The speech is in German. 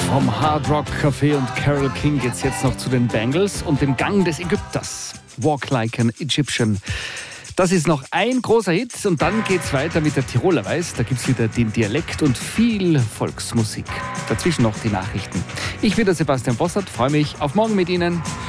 Vom Hard Rock Café und Carole King geht's jetzt noch zu den Bangles und dem Gang des Ägypters. Walk Like an Egyptian. Das ist noch ein großer Hit und dann geht's weiter mit der Tiroler Weiß. Da gibt's wieder den Dialekt und viel Volksmusik. Dazwischen noch die Nachrichten. Ich bin der Sebastian Bossert, freue mich auf morgen mit Ihnen.